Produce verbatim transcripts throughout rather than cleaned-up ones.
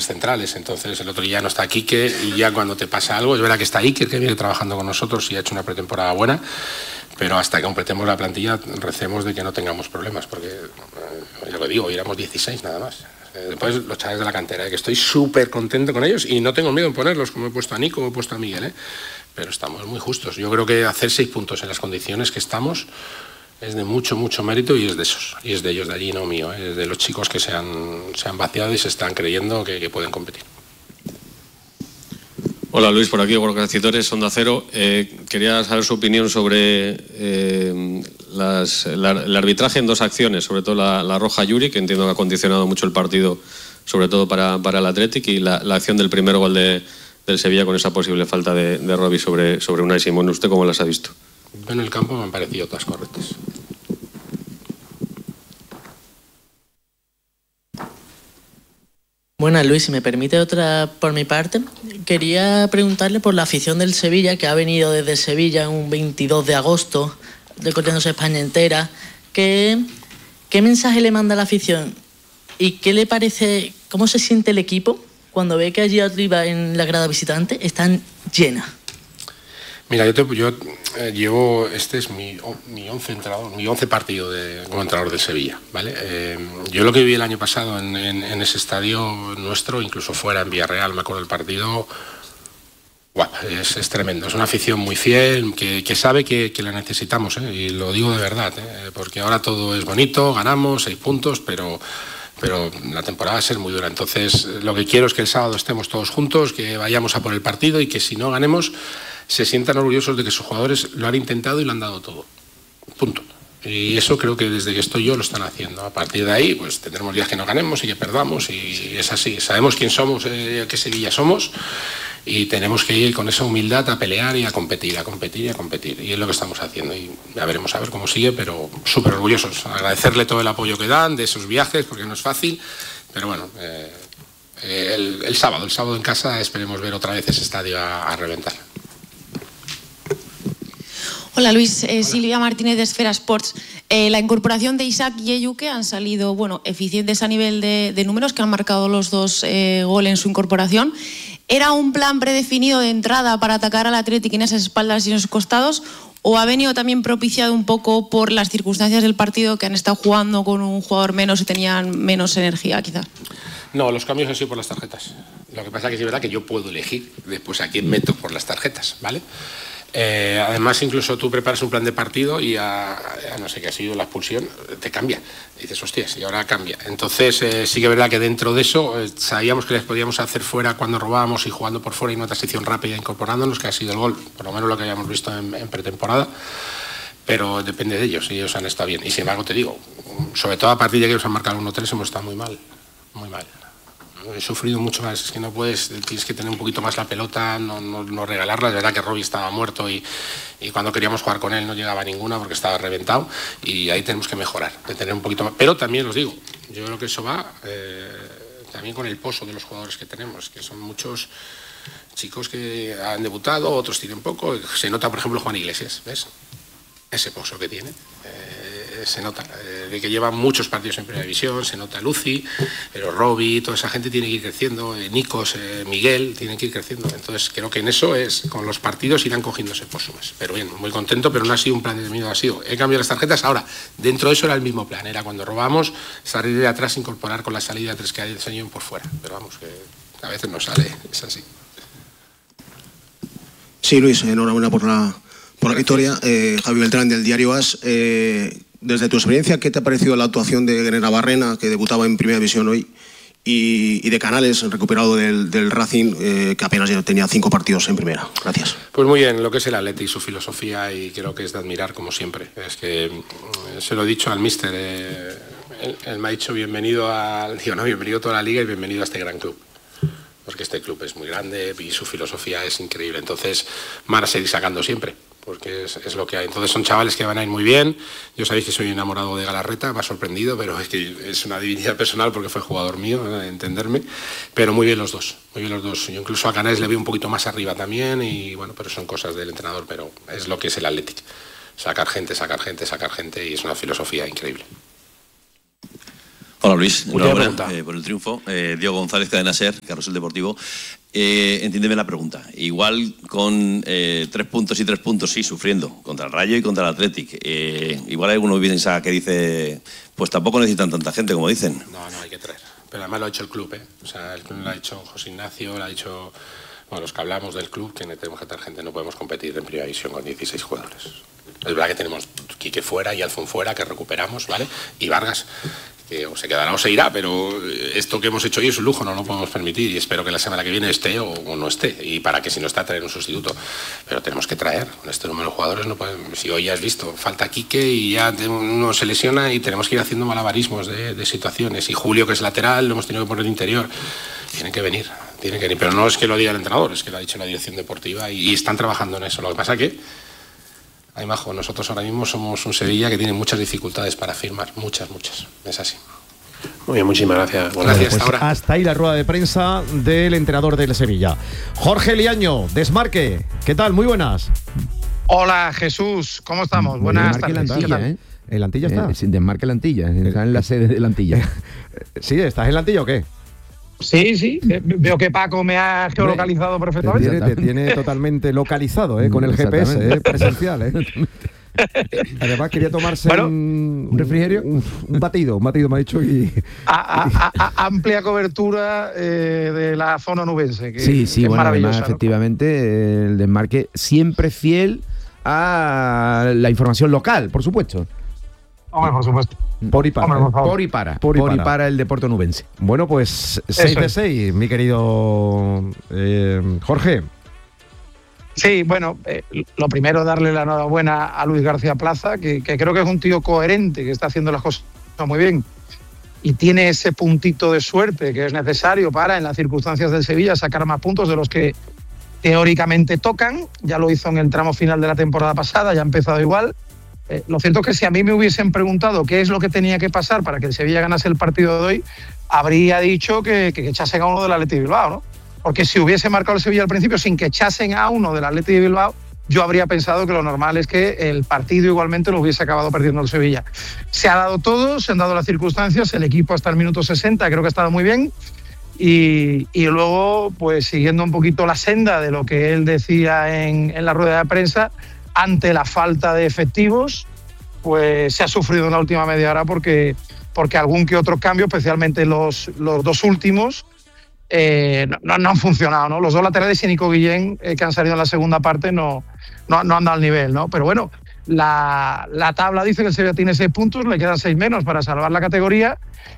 tres centrales. Entonces el otro día no está Quique y ya cuando te pasa algo, es verdad que está Iker, que viene trabajando con nosotros y ha hecho una pretemporada buena, pero hasta que completemos la plantilla recemos de que no tengamos problemas, porque eh, ya lo digo, éramos dieciséis nada más. Eh, después los chavales de la cantera, eh, que estoy súper contento con ellos y no tengo miedo en ponerlos, como he puesto a Nico, como he puesto a Miguel, eh, pero estamos muy justos. Yo creo que hacer seis puntos en las condiciones que estamos es de mucho, mucho mérito y es de esos, y es de ellos, de allí, no mío, ¿eh? Es de los chicos que se han, se han vaciado y se están creyendo que, que pueden competir. Hola Luis, por aquí, Gorka Citores, Onda Cero. Eh, quería saber su opinión sobre eh, las, la, el arbitraje en dos acciones, sobre todo la, la roja Yuri, que entiendo que ha condicionado mucho el partido, sobre todo para, para el Athletic, y la, la acción del primer gol de, del Sevilla con esa posible falta de, de Robbie sobre, sobre Unai Simón. ¿Usted cómo las ha visto? En el campo me han parecido todas correctas. Buenas, Luis, si me permite otra por mi parte, quería preguntarle por la afición del Sevilla, que ha venido desde Sevilla un veintidós de agosto, recorriéndose España entera. ¿Qué, qué mensaje le manda a la afición? ¿Y qué le parece, cómo se siente el equipo cuando ve que allí arriba en la grada visitante están llenas? Mira, yo, te, yo eh, llevo, este es mi, mi, once entrenador, mi once partido de, como entrenador del Sevilla, ¿vale? Eh, yo lo que viví el año pasado en, en, en ese estadio nuestro, incluso fuera en Villarreal, me acuerdo del partido, wow, es, es tremendo, es una afición muy fiel, que, que sabe que, que la necesitamos, ¿eh? Y lo digo de verdad, ¿eh? Porque ahora todo es bonito, ganamos, seis puntos, pero... pero la temporada va a ser muy dura. Entonces, lo que quiero es que el sábado estemos todos juntos, que vayamos a por el partido y que si no ganemos, se sientan orgullosos de que sus jugadores lo han intentado y lo han dado todo. Punto. Y eso creo que desde que estoy yo lo están haciendo. A partir de ahí, pues tendremos días que no ganemos y que perdamos, y es así. Sabemos quién somos, eh, qué Sevilla somos, y tenemos que ir con esa humildad a pelear y a competir, a competir y a competir. Y es lo que estamos haciendo. Y ya veremos a ver cómo sigue, pero súper orgullosos. Agradecerle todo el apoyo que dan de esos viajes, porque no es fácil. Pero bueno, eh, eh, el, el sábado, el sábado en casa esperemos ver otra vez ese estadio a, a reventar. Hola Luis, eh, Hola. Silvia Martínez de Esfera Sports. Eh, la incorporación de Isaac y Eyuke han salido, bueno, eficientes a nivel de, de números, que han marcado los dos eh, goles en su incorporación. ¿Era un plan predefinido de entrada para atacar al Athletic en esas espaldas y en esos costados? ¿O ha venido también propiciado un poco por las circunstancias del partido, que han estado jugando con un jugador menos y tenían menos energía, quizá? No, los cambios han sido por las tarjetas. Lo que pasa es que es verdad que yo puedo elegir después a quién meto por las tarjetas, ¿vale? Eh, además, incluso tú preparas un plan de partido y a, a no sé qué ha sido la expulsión, te cambia. Y dices, hostias, y ahora cambia. Entonces, eh, sí que es verdad que dentro de eso eh, sabíamos que les podíamos hacer fuera cuando robábamos y jugando por fuera y una transición rápida incorporándonos, que ha sido el gol, por lo menos lo que habíamos visto en, en pretemporada. Pero depende de ellos, y ellos han estado bien. Y sin embargo, te digo, sobre todo a partir de que nos han marcado uno tres, hemos estado muy mal, muy mal. He sufrido mucho más, es que no puedes, tienes que tener un poquito más la pelota, no, no, no regalarla. Es verdad que Robbie estaba muerto y, y cuando queríamos jugar con él no llegaba ninguna porque estaba reventado, y ahí tenemos que mejorar, de tener un poquito más. Pero también os digo, yo creo que eso va eh, también con el pozo de los jugadores que tenemos, que son muchos chicos que han debutado, otros tienen poco. Se nota, por ejemplo, Juan Iglesias, ¿ves? Ese pozo que tiene. Eh, se nota, eh, de que lleva muchos partidos en Primera División, se nota Lucy, pero Robbie, toda esa gente tiene que ir creciendo, eh, Nikos, eh, Miguel, tienen que ir creciendo. Entonces creo que en eso es, con los partidos irán cogiendo ese pozo más. Pero bien, muy contento, pero no ha sido un plan determinado, ha sido, he cambiado las tarjetas. Ahora, dentro de eso era el mismo plan, era cuando robamos, salir de atrás, incorporar con la salida de tres que hay el señor por fuera. Pero vamos, que a veces no sale, es así. Sí, Luis, enhorabuena por la, por la victoria. Eh, Javi Beltrán, del diario AS. Eh, desde tu experiencia, ¿qué te ha parecido la actuación de Guerrera Barrena, que debutaba en Primera División hoy, y, y de Canales, recuperado del, del Racing, eh, que apenas tenía cinco partidos en Primera? Gracias. Pues muy bien, lo que es el Atleti y su filosofía, y creo que es de admirar, como siempre. Es que eh, se lo he dicho al míster, eh, él, él me ha dicho bienvenido a, digo, no, bienvenido a toda la liga y bienvenido a este gran club. Porque este club es muy grande y su filosofía es increíble. Entonces van a seguir sacando siempre, porque es, es lo que hay. Entonces son chavales que van a ir muy bien. Yo sabéis que soy enamorado de Galarreta, me ha sorprendido, pero es que es una divinidad personal porque fue jugador mío, ¿no? Entenderme. Pero muy bien los dos, muy bien los dos. Yo incluso a Canales le veo un poquito más arriba también, y bueno, pero son cosas del entrenador, pero es lo que es el Athletic. Sacar gente, sacar gente, sacar gente, y es una filosofía increíble. Hola Luis, enhorabuena eh, por el triunfo. Eh, Diego González, Cadena Ser, Carrusel Deportivo. Eh, entiéndeme la pregunta. Igual con eh, tres puntos y tres puntos, sí, sufriendo contra el Rayo y contra el Athletic. Eh, igual hay alguno piensa que dice, pues tampoco necesitan tanta gente como dicen. No, no, hay que traer. Pero además lo ha hecho el club, ¿eh? O sea, el club lo ha hecho José Ignacio, lo ha hecho, bueno, los que hablamos del club, que tenemos que traer gente. No podemos competir en primera división con dieciséis jugadores. Es verdad que tenemos Quique fuera y Alfon fuera, que recuperamos, ¿vale? Y Vargas, que o se quedará o se irá, pero esto que hemos hecho hoy es un lujo, no lo podemos permitir y espero que la semana que viene esté o, o no esté. Y para que si no está, traer un sustituto. Pero tenemos que traer, con este número de jugadores no podemos. Si hoy ya has visto, falta Quique y ya uno se lesiona y tenemos que ir haciendo malabarismos de, de situaciones. Y Julio, que es lateral, lo hemos tenido que poner interior. Tienen que venir, tienen que venir. Pero no es que lo diga el entrenador, es que lo ha dicho la dirección deportiva y, y están trabajando en eso. Lo que pasa que ay, Majo, nosotros ahora mismo somos un Sevilla que tiene muchas dificultades para firmar, muchas, muchas. Es así. Muy bien, muchísimas gracias. Bueno, gracias, pues hasta ahora. Hasta ahí la rueda de prensa del entrenador del Sevilla. Jorge Liaño, Desmarque. ¿Qué tal? Muy buenas. Hola, Jesús. ¿Muy buenas Muy bien, tardes. La Antilla, ¿eh? ¿El Antilla está? Eh, sin Desmarque la Antilla. Está en la sede de la Antilla. ¿Sí? ¿Estás en la Antilla o qué? Sí, sí. Veo que Paco me ha geolocalizado perfectamente. Te tiene, te tiene totalmente localizado, ¿eh? Con el G P S, ¿eh? Presencial, ¿eh? Además quería tomarse bueno, un, un refrigerio, un, un batido, un batido me ha dicho y a, a, a, amplia cobertura eh, de la zona nubense. Que, sí, sí, que bueno, además, ¿no? efectivamente el Desmarque siempre fiel a la información local, por supuesto. Hombre, por supuesto. Por y para. Hombre, por, por y para. Por y por para. y para el deporte onubense. Bueno, pues seis de seis, mi querido eh, Jorge. Sí, bueno, eh, lo primero darle la enhorabuena a Luis García Plaza, que, que creo que es un tío coherente, que está haciendo las cosas muy bien y tiene ese puntito de suerte que es necesario para, en las circunstancias del Sevilla, sacar más puntos de los que teóricamente tocan. Ya lo hizo en el tramo final de la temporada pasada, ya ha empezado igual. Eh, lo cierto es que si a mí me hubiesen preguntado qué es lo que tenía que pasar para que el Sevilla ganase el partido de hoy, habría dicho que, que echasen a uno del Athletic de Bilbao, ¿no? Porque si hubiese marcado el Sevilla al principio sin que echasen a uno del Athletic de Bilbao, yo habría pensado que lo normal es que el partido igualmente lo hubiese acabado perdiendo el Sevilla. Se ha dado todo, se han dado las circunstancias, el equipo hasta el minuto sesenta creo que ha estado muy bien y, y luego, pues siguiendo un poquito la senda de lo que él decía en, en la rueda de prensa, ante la falta de efectivos, pues se ha sufrido en la última media hora porque, porque algún que otro cambio, especialmente los, los dos últimos, Eh, no, no han funcionado, ¿no? Los dos laterales y Nico Guillén, eh, que han salido en la segunda parte, no, no, no han dado el nivel, ¿no? Pero bueno, la, la tabla dice que el Sevilla tiene seis puntos, le quedan seis menos para salvar la categoría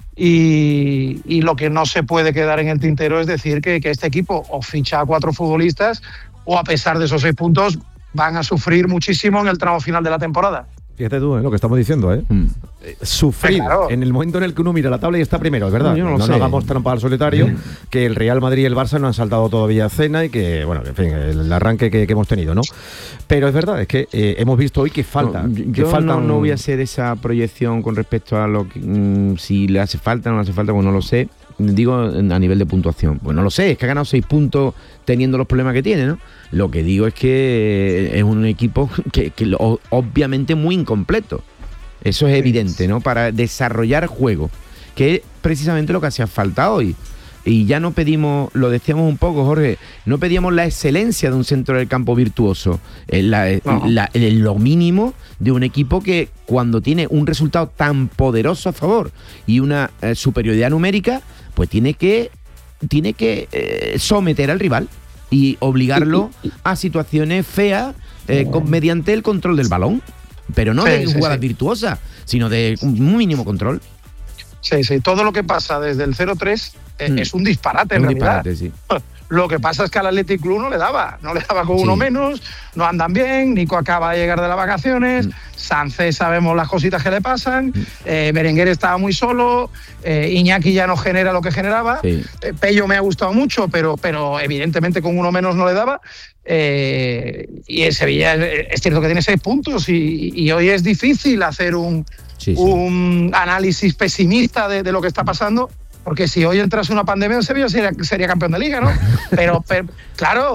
y, y lo que no se puede quedar en el tintero es decir que, que este equipo o ficha a cuatro futbolistas o a pesar de esos seis puntos van a sufrir muchísimo en el tramo final de la temporada. Fíjate tú, ¿eh? Lo que estamos diciendo, ¿eh? Mm. eh sufrir claro. En el momento en el que uno mira la tabla y está primero, es verdad. No, no, no nos hagamos trampa al solitario, mm. que el Real Madrid y el Barça no han saltado todavía a cena y que, bueno, en fin, el arranque que, que hemos tenido, ¿no? Pero es verdad, es que eh, hemos visto hoy que falta. No, que yo falta no, un... no voy a hacer esa proyección con respecto a lo que, mmm, si le hace falta o no le hace falta, pues no lo sé. Digo a nivel de puntuación, pues no lo sé, es que ha ganado seis puntos teniendo los problemas que tiene, ¿no? Lo que digo es que es un equipo que, que lo, obviamente muy incompleto. Eso es evidente, ¿no? Para desarrollar juego, que es precisamente lo que hacía falta hoy. Y ya no pedimos, lo decíamos un poco, Jorge, no pedíamos la excelencia de un centro del campo virtuoso, la, no. la, lo mínimo de un equipo que cuando tiene un resultado tan poderoso a favor y una eh, superioridad numérica, pues tiene que, tiene que eh, someter al rival y obligarlo a situaciones feas eh, con, mediante el control del balón. Pero no sí, de jugadas sí, sí. virtuosas, sino de un mínimo control. Sí, sí. Todo lo que pasa desde el cero tres eh, mm. es un disparate, en un realidad. Disparate, sí. Lo que pasa es que al Athletic Club no le daba, no le daba con sí. uno menos, no andan bien, Nico acaba de llegar de las vacaciones, mm. Sánchez sabemos las cositas que le pasan, mm. eh, Berenguer estaba muy solo, eh, Iñaki ya no genera lo que generaba, sí. eh, Pello me ha gustado mucho, pero, pero evidentemente con uno menos no le daba, eh, y el Sevilla es, es cierto que tiene seis puntos y, y hoy es difícil hacer un, sí, sí. un análisis pesimista de, de lo que está pasando. Porque si hoy entras una pandemia en Sevilla sería, sería campeón de liga, ¿no? Pero, pero claro,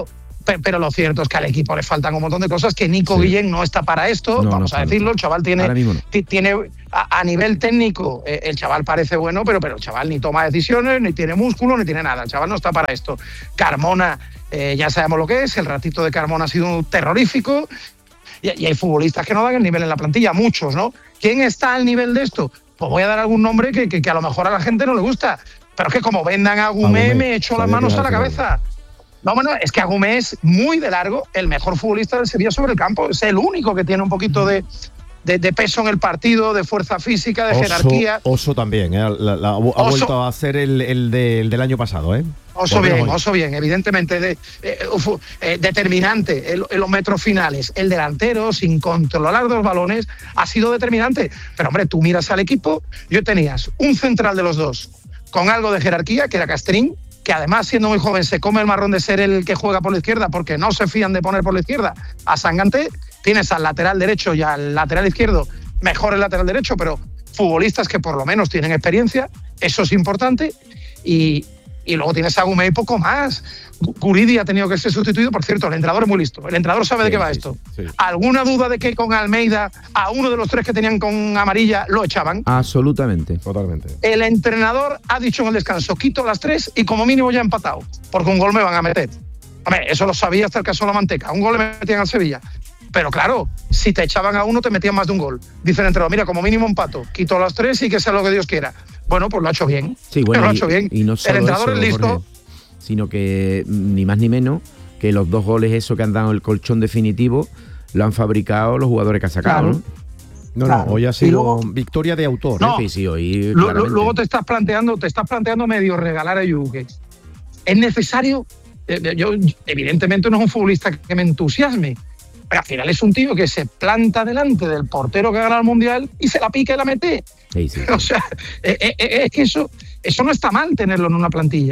pero, pero lo cierto es que al equipo le faltan un montón de cosas, que Nico sí. Guillén no está para esto, no, vamos no, a decirlo, no. El chaval tiene, no. tiene a, a nivel técnico, eh, el chaval parece bueno, pero, pero el chaval ni toma decisiones, ni tiene músculo, ni tiene nada, el chaval no está para esto. Carmona, eh, ya sabemos lo que es, el ratito de Carmona ha sido terrorífico, y, y hay futbolistas que no dan el nivel en la plantilla, muchos, ¿no? ¿Quién está al nivel de esto? Pues voy a dar algún nombre que, que, que a lo mejor a la gente no le gusta, pero es que como vendan a Agumé, me echo las manos a la cabeza. No, bueno, es que Agumé es muy de largo el mejor futbolista del Sevilla sobre el campo. Es el único que tiene un poquito de, de, de peso en el partido, de fuerza física, de Oso, jerarquía. Oso también, ¿eh? la, la, ha Oso. vuelto a ser el, el, de, el del año pasado, ¿eh? Oso bien, hoy. Oso bien, evidentemente de, eh, eh, determinante en, en los metros finales. El delantero, sin controlar dos balones, ha sido determinante. Pero hombre, tú miras al equipo, yo tenías un central de los dos con algo de jerarquía, que era Castrín, que además, siendo muy joven, se come el marrón de ser el que juega por la izquierda porque no se fían de poner por la izquierda a Sanganté. Tienes al lateral derecho y al lateral izquierdo, mejor el lateral derecho, pero futbolistas que por lo menos tienen experiencia, eso es importante. Y, y luego tienes a Agumé y poco más. Guridi ha tenido que ser sustituido, por cierto, el entrenador es muy listo, el entrenador sabe sí, de qué va sí, esto. Sí. ¿Alguna duda de que con Almeida a uno de los tres que tenían con amarilla lo echaban? Absolutamente. Totalmente. El entrenador ha dicho en el descanso, quito las tres y como mínimo ya he empatado, porque un gol me van a meter. Hombre, eso lo sabía hasta el caso de la Manteca, un gol le metían al Sevilla. Pero claro, si te echaban a uno te metían más de un gol. Dice el entrenador, mira, como mínimo empato, quito las tres y que sea lo que Dios quiera. Bueno, pues lo ha hecho bien. Sí, bueno, lo ha y, hecho bien. Y no solo el entrenador eso, es listo. Jorge, sino que ni más ni menos que los dos goles eso que han dado el colchón definitivo lo han fabricado los jugadores que ha sacado, claro. ¿no? No, claro. no, hoy ha sido luego, victoria de autor. No, ¿eh? Sí, sí, hoy, lo, lo, luego te estás planteando, te estás planteando medio regalar a Yuke. Es necesario, eh, yo evidentemente no es un futbolista que me entusiasme, pero al final es un tío que se planta delante del portero que gana el Mundial y se la pica y la mete. Sí, sí. O sea, eh, eh, es que eso, eso no está mal tenerlo en una plantilla.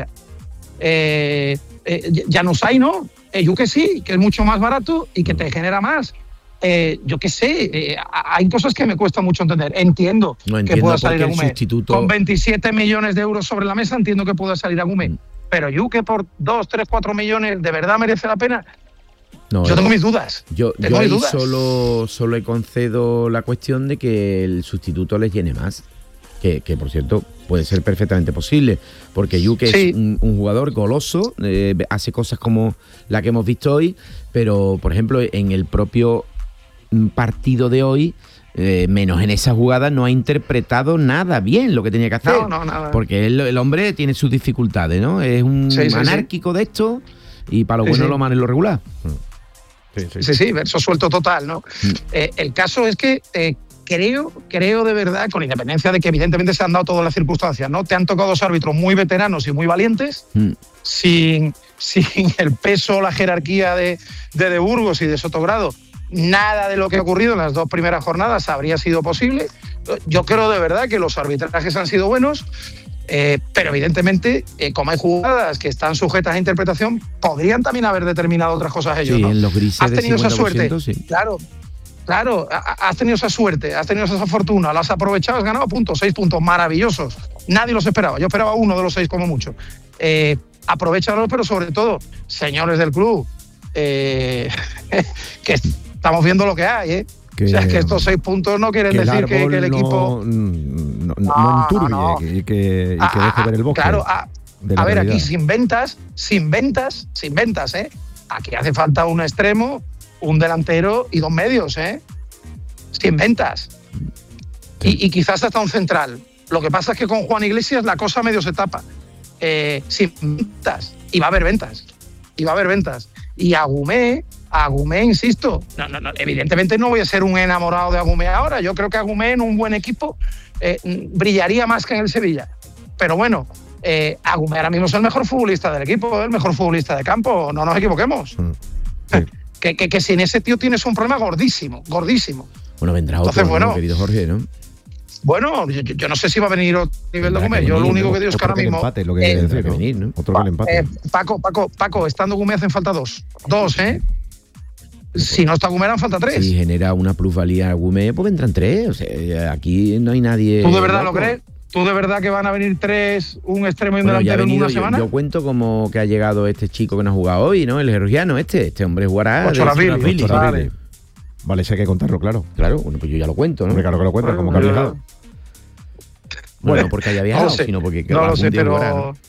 Eh, eh, Januzaj no, eh, Yuke sí, que es mucho más barato y que te genera más. Eh, yo qué sé, eh, hay cosas que me cuesta mucho entender. Entiendo, no que pueda salir Agumé. Sustituto... Con veintisiete millones de euros sobre la mesa entiendo que pueda salir Agumé. Mm. Pero Yuke por dos, tres, cuatro millones, ¿de verdad merece la pena? No, yo tengo mis dudas. Yo, tengo yo ahí mis dudas. Solo, solo le concedo la cuestión de que el sustituto les llene más. Que, que por cierto puede ser perfectamente posible, porque Yuke sí. es un, un jugador goloso, eh, hace cosas como la que hemos visto hoy, pero por ejemplo en el propio partido de hoy, eh, menos en esa jugada, no ha interpretado nada bien lo que tenía que hacer. No, no, nada. Porque el, el hombre tiene sus dificultades, ¿no? Es un sí, sí, anárquico sí. de esto y para lo sí, bueno, sí. lo malo y lo regular. Sí, sí, sí, sí verso suelto total, ¿no? Mm. Eh, el caso es que eh, creo, creo de verdad, con independencia de que evidentemente se han dado todas las circunstancias, ¿no? Te han tocado dos árbitros muy veteranos y muy valientes, mm. sin, sin el peso, la jerarquía de, de De Burgos y de Sotogrado. Nada de lo que ha ocurrido en las dos primeras jornadas habría sido posible. Yo creo de verdad que los arbitrajes han sido buenos, eh, pero evidentemente, eh, como hay jugadas que están sujetas a interpretación, podrían también haber determinado otras cosas ellos. Sí, ¿no? en los grises has tenido esa suerte, sí. claro. Claro, has tenido esa suerte, has tenido esa fortuna, la has aprovechado, has ganado puntos, seis puntos maravillosos. Nadie los esperaba, yo esperaba uno de los seis como mucho. Eh, aprovéchalos, pero sobre todo, señores del club, eh, que estamos viendo lo que hay, ¿eh? Que, o sea, es que estos seis puntos no quieren que decir que, que el equipo... No, no, no enturbie, no, no. Y que, y que deje ver el bosque. Claro, a, a ver, aquí sin ventas, sin ventas, sin ventas, ¿eh? Aquí hace falta un extremo, un delantero y dos medios, ¿eh? Sin ventas. Sí. Y, y quizás hasta un central. Lo que pasa es que con Juan Iglesias la cosa medio se tapa. Eh, sin ventas. Y va a haber ventas. Y va a haber ventas. Y Agumé, Agumé, insisto, no, no, no, evidentemente no voy a ser un enamorado de Agumé ahora. Yo creo que Agumé en un buen equipo eh, brillaría más que en el Sevilla. Pero bueno, eh, Agumé ahora mismo es el mejor futbolista del equipo, el mejor futbolista de campo. No nos equivoquemos. Sí. Que, que, que sin ese tío tienes un problema gordísimo, gordísimo. Bueno, vendrá otro, Entonces, bueno, ¿no, querido Jorge, ¿no? Bueno, yo, yo no sé si va a venir otro nivel de Agumé. Yo lo único que digo es que ahora mismo... Empate, lo que eh, decir, ¿no? venir, ¿no? Otro pa, que el empate. Eh, Paco, Paco, Paco, estando Agumé hacen falta dos. Dos, ¿eh? Si no está Agumé, harán falta tres. Si genera una plusvalía Agumé, pues vendrán tres. O sea, aquí no hay nadie... ¿Tú de verdad loco. lo crees? ¿Tú de verdad que van a venir tres, un extremo y un bueno, delantero venido, en una yo, semana? Yo cuento como que ha llegado este chico que no ha jugado hoy, ¿no? El georgiano este. Este hombre jugará... Ochoravili. Vale. Vale, eso hay que contarlo, claro. Claro, bueno, pues yo ya lo cuento, ¿no? Hombre, claro que lo cuentas, como que ha yo- viajado. Bueno, no porque haya viajado, no lo sé, sino porque... no lo algún sé, día pero jugará, ¿no?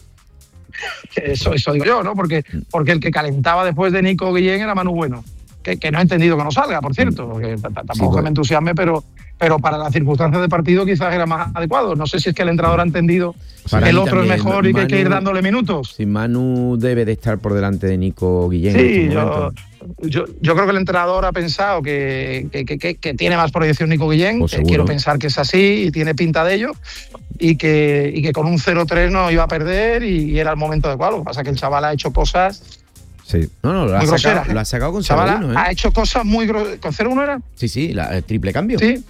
eso, eso digo yo, ¿no? Porque, porque el que calentaba después de Nico Guillén era Manu Bueno, que, que no he entendido que no salga, por cierto, porque t- t- tampoco Sí, que bueno. me entusiasme, pero, pero para las circunstancias de partido quizás era más adecuado. No sé si es que el entrenador ha entendido Para que el mí otro también, es mejor y que hay que ir Manu- dándole minutos. Sí, Manu debe de estar por delante de Nico Guillén en Sí, estos yo, momentos. yo, yo creo que el entrenador ha pensado que, que, que- que- que tiene más proyección Nico Guillén, Pues eh, seguro. quiero pensar que es así y tiene pinta de ello, y que, y que con un cero tres no iba a perder y, y era el momento adecuado. Lo que pasa es que el chaval ha hecho cosas Sí. No, no, lo ha, muy sacado, groseras. lo ha sacado con El chaval cero uno, ¿eh? ha hecho cosas muy groseras. ¿Con cero uno era? Sí, sí, la, el triple cambio. Sí.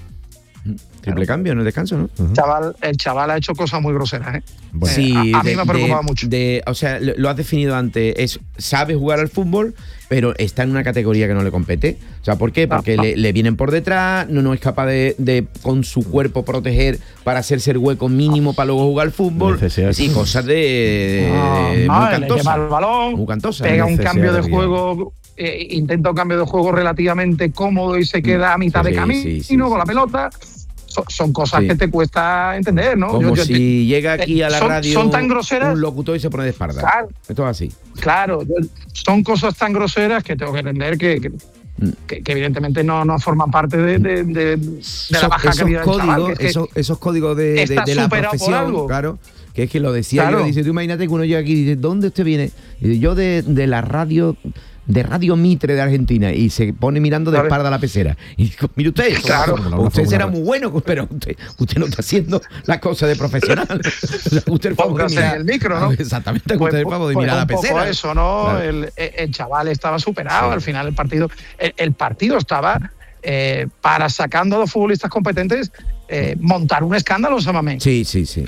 Triple cambio en el descanso, ¿no? Ujú. Chaval, el chaval ha hecho cosas muy groseras, ¿eh? Bueno. Sí, Eh, a- a mí de- me ha preocupado de- mucho. de- o sea, lo, lo has definido antes. Es, sabe jugar al fútbol, pero está en una categoría que no le compete. O sea, ¿por qué? No, Porque no. Le, le vienen por detrás, no, no es capaz de, de con su cuerpo proteger para hacerse el hueco mínimo para luego jugar al fútbol. Necesidades. Y cosas de, de- No, muy no, le cantosas. quema el balón, Muy cantosas. pega un necesidad cambio de de guión. juego, eh, intenta un cambio de juego relativamente cómodo y se queda a mitad Sí, de camino sí, sí, con sí. la pelota. So- son cosas Sí. que te cuesta entender, ¿no? Como Yo- yo- si llega aquí a la son- radio son tan groseras. un locutor y se pone de espalda. Claro. Esto es así. Claro, yo- son cosas tan groseras que tengo que entender que, que, Mm. que- que evidentemente no, no forman parte de, de- de- de la Esos- baja esos calidad del chaval, códigos, que es que esos, esos códigos de, de- está de la superado por profesión, algo. claro, que es que lo decía Claro. yo, dice, tú imagínate que uno llega aquí y dice, ¿dónde usted viene? Y dice, yo de, de la radio, de Radio Mitre de Argentina, y se pone mirando de Claro. espalda a la pecera. Y digo, mire usted, Claro. pues usted será muy bueno, pero usted, usted no está haciendo las cosas de profesional. O sea, usted el favor de Póngase mirar- en el micro, ¿no? Exactamente, Pues- usted el favor de pues mirar a la un poco pecera. eso, ¿no? Claro. El, el chaval estaba superado. Sí. Al final el partido, el, el partido estaba eh, para, sacando a los futbolistas competentes, eh, montar un escándalo en Samamé. Sí, sí, sí.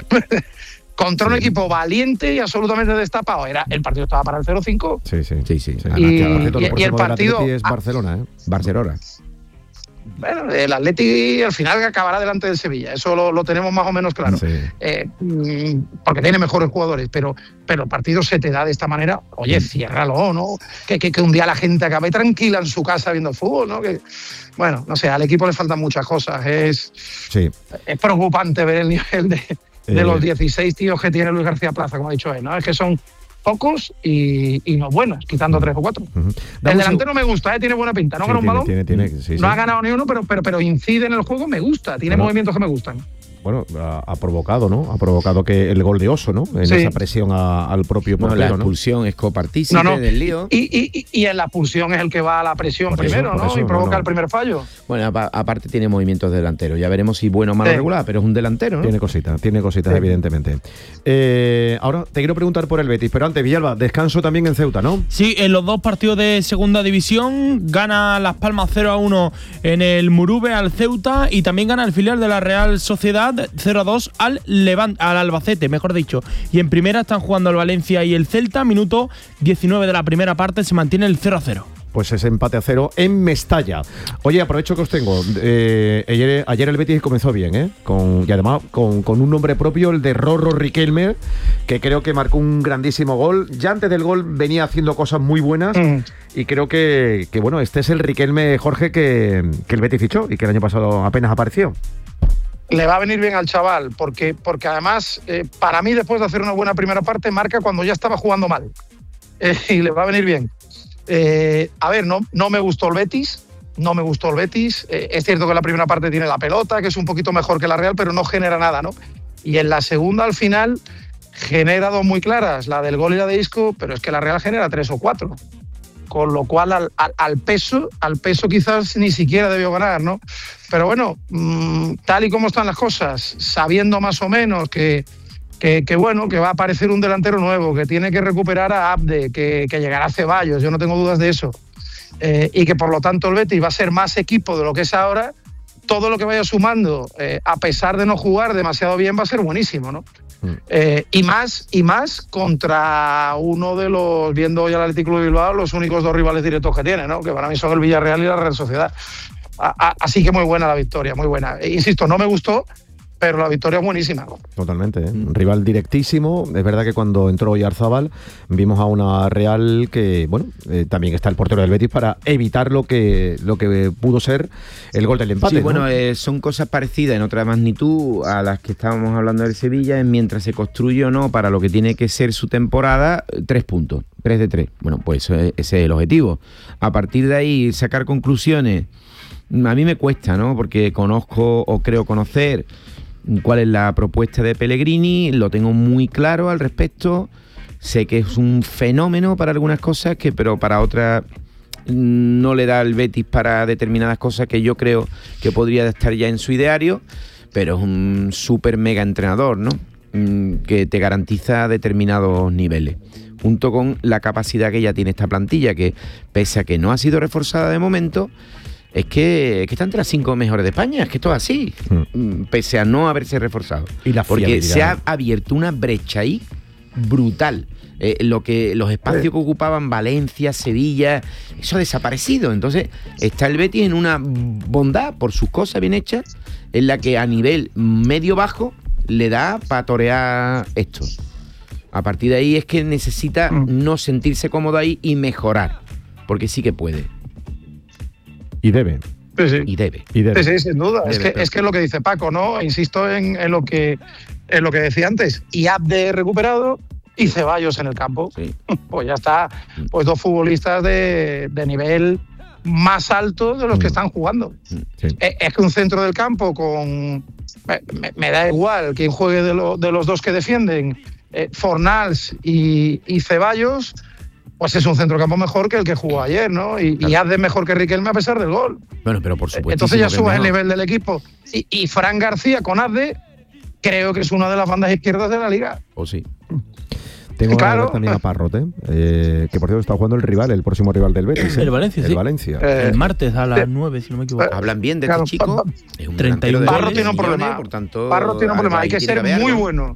Contra un equipo valiente y absolutamente destapado. Era, el partido estaba para el cero cinco. Sí, sí. Sí, sí. Además, Y- que al objeto y- y el próximo del partido- Atleti es ah. Barcelona, ¿eh? Barcelona. Bueno, el Atleti al final acabará delante del Sevilla. Eso lo, lo tenemos más o menos claro. Sí. Eh, mm, porque tiene mejores jugadores, pero, pero el partido se te da de esta manera. Oye, ciérralo, ¿no? Que, que, que un día la gente acabe tranquila en su casa viendo fútbol, ¿no? Que, bueno, no sé, al equipo le faltan muchas cosas. Es, Sí. es preocupante ver el nivel de, de Eh. los dieciséis tíos que tiene Luis García Plaza, como ha dicho él, ¿no? Es que son pocos y, y no buenos, quitando tres o cuatro. Ujú. El Dame un delantero me gusta, ¿eh? Tiene buena pinta. No Sí, gana un tiene- balón, tiene- tiene- sí, sí. no ha ganado ni uno, pero, pero, pero incide en el juego, me gusta. Tiene Bueno. movimientos que me gustan. Bueno, ha, ha provocado, ¿no? Ha provocado que el gol de Oso, ¿no? En Sí. esa presión a- al propio Bueno, la portero, ¿no? expulsión es copartícipe No, no. del lío. Y, y, y- y en la expulsión es el que va a la presión Por eso, primero, por ¿no? eso, y no, provoca no. el primer fallo. Bueno, apa- aparte tiene movimientos delanteros. Ya veremos si bueno o malo Sí. regular, pero es un delantero, ¿no? Tiene cositas, tiene cositas, Sí. evidentemente. Eh, ahora te quiero preguntar por el Betis, pero antes, Villalba, descanso también en Ceuta, ¿no? Sí, en los dos partidos de segunda división gana Las Palmas cero a uno en el Murube al Ceuta y también gana el filial de la Real Sociedad cero a dos al Levante, al Albacete, mejor dicho. Y en primera están jugando el Valencia y el Celta, minuto diecinueve de la primera parte, se mantiene el cero a cero. Pues ese empate a cero en Mestalla. Oye, aprovecho que os tengo. Eh, ayer, ayer el Betis comenzó bien, ¿eh? Con, y además con, con un nombre propio, el de Rorro Riquelme, que creo que marcó un grandísimo gol. Ya antes del gol venía haciendo cosas muy buenas Mm. y creo que, que, bueno, este es el Riquelme, Jorge, que, que el Betis fichó y que el año pasado apenas apareció. Le va a venir bien al chaval, porque, porque además, eh, para mí, después de hacer una buena primera parte, marca cuando ya estaba jugando mal. Eh, y le va a venir bien. Eh, a ver, no, no me gustó el Betis, no me gustó el Betis. Eh, es cierto que la primera parte tiene la pelota, que es un poquito mejor que la Real, pero no genera nada, ¿no? Y en la segunda, al final, genera dos muy claras, la del gol y la de Isco, pero es que la Real genera tres o cuatro. Con lo cual, al, al, al peso, al peso quizás ni siquiera debió ganar, ¿no? Pero bueno, mmm, tal y como están las cosas, sabiendo más o menos que, que, que bueno, que va a aparecer un delantero nuevo, que tiene que recuperar a Abde, que, que llegará a Ceballos, yo no tengo dudas de eso, eh, y que por lo tanto el Betis va a ser más equipo de lo que es ahora, todo lo que vaya sumando, eh, a pesar de no jugar demasiado bien, va a ser buenísimo, ¿no? Mm. Eh, y más y más contra uno de los, viendo hoy al Athletic Club de Bilbao, los únicos dos rivales directos que tiene, ¿no? Que para mí son el Villarreal y la Real Sociedad. A, a, así que muy buena la victoria, muy buena. E, insisto, no me gustó, pero la victoria es buenísima. Totalmente, ¿eh? Un rival directísimo. Es verdad que cuando entró Oyarzabal vimos a una Real que, bueno, eh, también está el portero del Betis para evitar lo que lo que pudo ser el gol del empate. Sí, ¿no? bueno, eh, son cosas parecidas en otra magnitud a las que estábamos hablando del Sevilla, en mientras se construye o no para lo que tiene que ser su temporada, tres puntos, tres de tres. Bueno, pues ese es el objetivo. A partir de ahí, sacar conclusiones, a mí me cuesta, ¿no? Porque conozco o creo conocer cuál es la propuesta de Pellegrini, lo tengo muy claro al respecto, sé que es un fenómeno para algunas cosas, que pero para otras no le da el Betis para determinadas cosas que yo creo que podría estar ya en su ideario, pero es un súper mega entrenador, ¿no? Que te garantiza determinados niveles, junto con la capacidad que ya tiene esta plantilla, que pese a que no ha sido reforzada de momento, Es que, es que está entre las cinco mejores de España, es que esto es así, mm. pese a no haberse reforzado. Y la Porque se ha abierto una brecha ahí brutal. Eh, lo que los espacios sí. que ocupaban Valencia, Sevilla, eso ha desaparecido. Entonces está el Betis en una bondad por sus cosas bien hechas, en la que a nivel medio-bajo le da para torear esto. A partir de ahí es que necesita mm. no sentirse cómodo ahí y mejorar, porque sí que puede. Y debe. Sí, sí. Y debe. Y debe. Sí, sí, sin duda. Debe, es, que, pero... es que es lo que dice Paco, ¿no? Insisto en, en, lo, que, en lo que decía antes. Y Abde recuperado y Ceballos en el campo. Sí. Pues ya está. Pues dos futbolistas de, de nivel más alto de los mm. que están jugando. Sí. Es, es que un centro del campo con... Me, me, me da igual quién juegue de, lo, de los dos que defienden, eh, Fornals y, y Ceballos... Pues es un centrocampo mejor que el que jugó ayer, ¿no? Y, claro. y Abde mejor que Riquelme a pesar del gol. Bueno, pero por supuesto. Entonces ya subes el nivel del equipo. Y, y Fran García con Abde creo que es una de las bandas izquierdas de la liga. ¿O sí? Tengo claro. también a Parrote, eh, que por cierto está jugando el rival, el próximo rival del Betis. El Valencia, el sí. Valencia. Eh, el martes a las nueve, si no me equivoco. Hablan bien de claro, este chico. Es un treinta y uno Parro tiene un problema. Por tanto, Parro tiene un problema. Hay que ser que muy bueno.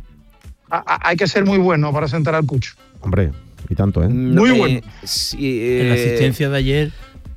A, hay que ser muy bueno para sentar al Pucho. Hombre. Y tanto, ¿eh? Muy no, bueno. Eh, sí, eh, en la asistencia de ayer.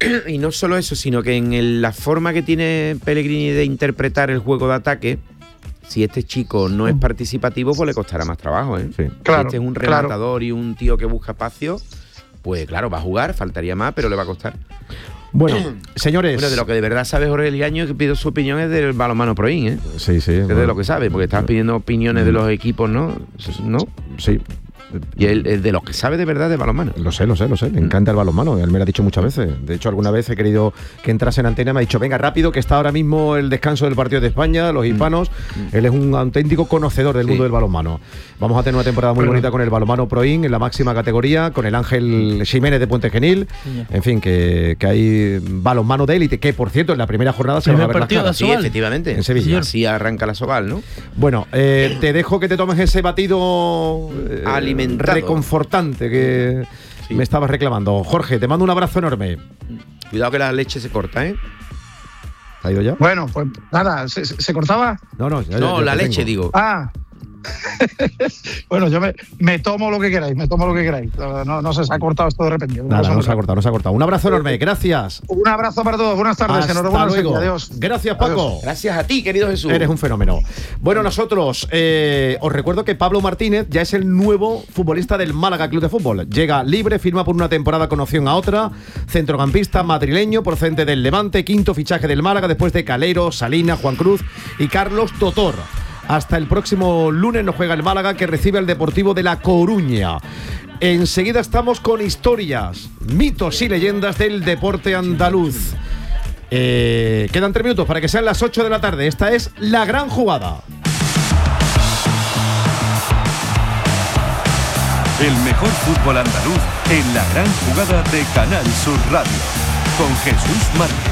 Y no solo eso, sino que en el, la forma que tiene Pellegrini de interpretar el juego de ataque, si este chico no es participativo, pues le costará más trabajo, ¿eh? Sí. Si Claro, este es un rematador claro. y un tío que busca espacio, pues claro, va a jugar, faltaría más, pero le va a costar. Bueno, señores. Bueno, de lo que de verdad sabe Jorge Liaño, que pido su opinión es del balonmano Proin, ¿eh? Sí, sí. Es bueno. de lo que sabe, porque estás pidiendo opiniones de los equipos, ¿no? ¿No? Sí. Y él es de los que sabe de verdad de balonmano. Lo sé, lo sé, lo sé. Le encanta el balonmano. Él me lo ha dicho muchas veces. De hecho, alguna vez he querido que entrase en antena. Me ha dicho, venga, rápido, que está ahora mismo el descanso del partido de España, los hispanos. Mm. Él es un auténtico conocedor del sí. mundo del balonmano. Vamos a tener una temporada muy bueno. bonita con el balonmano Proin en la máxima categoría, con el Ángel Jiménez de Puente Genil. Sí. En fin, que, que hay balonmano de élite, que por cierto, en la primera jornada se va a ver las caras. Sí, efectivamente. En Sevilla. Así arranca la Sogal, ¿no? Bueno, eh, te dejo que te tomes ese batido eh, alimentado. Reconfortante que sí. me estabas reclamando. Jorge, te mando un abrazo enorme. Cuidado que la leche se corta, ¿eh? ¿Ha ido ya? Bueno, pues nada, ¿se, se cortaba? No, no, ya, no ya, la ya leche, tengo. digo. Ah. Bueno, yo me, me tomo lo que queráis, me tomo lo que queráis. No, no se os ha cortado esto de repente. Nada, no se ha cortado, no se ha cortado. Un abrazo enorme, gracias. Un abrazo para todos, buenas tardes. Hasta enhorabuena, luego. Adiós. Gracias, Paco. Adiós. Gracias a ti, querido Jesús. Eres un fenómeno. Bueno, nosotros eh, os recuerdo que Pablo Martínez ya es el nuevo futbolista del Málaga Club de Fútbol. Llega libre, firma por una temporada con opción a otra. Centrocampista madrileño, procedente del Levante, quinto fichaje del Málaga después de Calero, Salina, Juan Cruz y Carlos Totor. Hasta el próximo lunes nos juega el Málaga, que recibe al Deportivo de La Coruña. Enseguida estamos con historias, mitos y leyendas del deporte andaluz. Eh, quedan tres minutos para que sean las ocho de la tarde. Esta es La Gran Jugada. El mejor fútbol andaluz en La Gran Jugada de Canal Sur Radio. Con Jesús Márquez.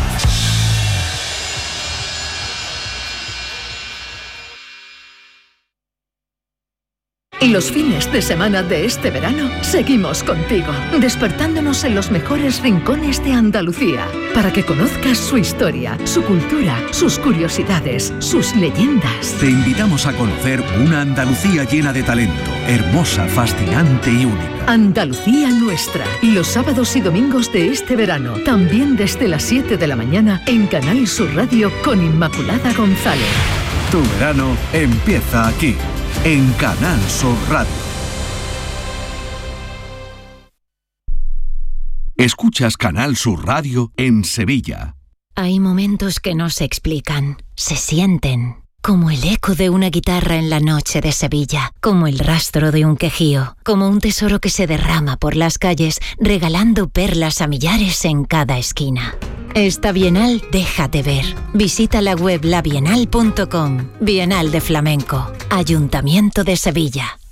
Los fines de semana de este verano seguimos contigo, despertándonos en los mejores rincones de Andalucía, para que conozcas su historia, su cultura, sus curiosidades, sus leyendas. Te invitamos a conocer una Andalucía llena de talento, hermosa, fascinante y única. Andalucía Nuestra, los sábados y domingos de este verano, también desde las siete de la mañana en Canal Sur Radio con Inmaculada González. Tu verano empieza aquí, en Canal Sur Radio. Escuchas Canal Sur Radio en Sevilla. Hay momentos que no se explican, se sienten. Como el eco de una guitarra en la noche de Sevilla, como el rastro de un quejío, como un tesoro que se derrama por las calles, regalando perlas a millares en cada esquina. Esta Bienal déjate ver. Visita la web la bienal punto com. Bienal de Flamenco. Ayuntamiento de Sevilla.